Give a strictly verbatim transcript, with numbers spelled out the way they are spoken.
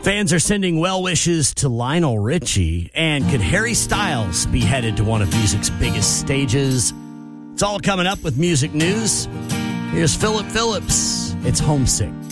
Fans are sending well wishes to Lionel Richie. And could Harry Styles be headed to one of music's biggest stages? It's all coming up with music news. Here's Philip Phillips. It's Homesick.